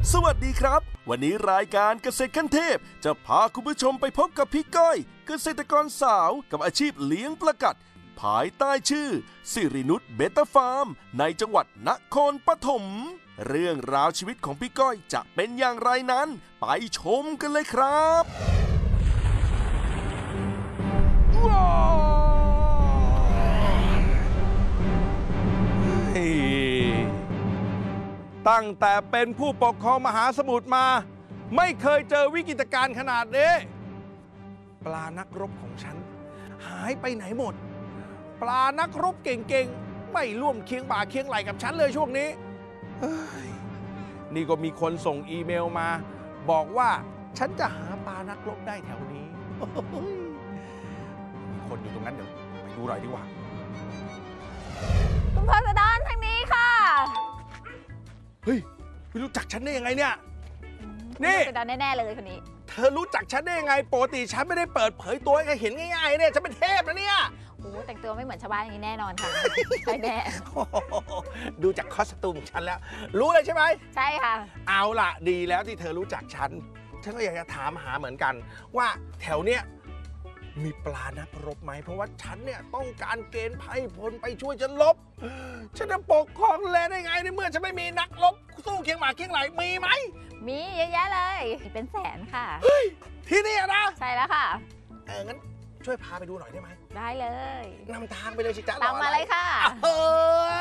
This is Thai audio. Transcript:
สวัสดีครับวันนี้รายการเกษตรขั้นเทพจะพาคุณผู้ชมไปพบกับพี่ก้อยเกษตรกรสาวกับอาชีพเลี้ยงปลากัดภายใต้ชื่อสิรินุชเบต้าฟาร์มในจังหวัดนครปฐมเรื่องราวชีวิตของพี่ก้อยจะเป็นอย่างไรนั้นไปชมกันเลยครับตั้งแต่เป็นผู้ปกครองมหาสมุทรมาไม่เคยเจอวิกฤตการณ์ขนาดนี้ปลานักรบของฉันหายไปไหนหมดปลานักรบเก่งๆไม่ร่วมเคียงบ่าเคียงไหลกับฉันเลยช่วงนี้นี่ก็มีคนส่งอีเมลมาบอกว่าฉันจะหาปลานักรบได้แถวนี้มีคนอยู่ตรงนั้นเดี๋ยวไปดูหน่อยดีกว่าคุณพงศธรทางนี้ค่ะเฮ้ยไม่รู้จักฉันได้ยังไงเนี่ยนี่พงศธรแน่ๆเลยคนนี้เธอรู้จักฉันได้ยังไงปกติฉันไม่ได้เปิดเผยตัวให้ใครเห็นง่ายๆเนี่ยฉันเป็นเทพนะเนี่ยโอ้แต่งตัวไม่เหมือนชาวบ้านอย่างนี้แน่นอนค่ะใช่แน่ดูจากคอสตูมฉันแล้วรู้เลยใช่ไหมใช่ค่ะเอาล่ะดีแล้วที่เธอรู้จักฉันก็อยากจะถามหาเหมือนกันว่าแถวเนี้ยมีปลานักรบไหมเพราะว่าฉันเนี่ยต้องการเกณฑ์ไพร่พลไปช่วยฉันรบฉันจะปกครองแลได้ไงในเมื่อฉันไม่มีนักรบสู้เคียงหมากเคียงไหลมีไหมมีเยอะแยะเลยเป็นแสนค่ะที่นี่นะใช่แล้วค่ะงั้นช่วยพาไปดูหน่อยได้ไหมได้เลยนำทางไปเลยสิจ๊ะตามมาเลยค่ะ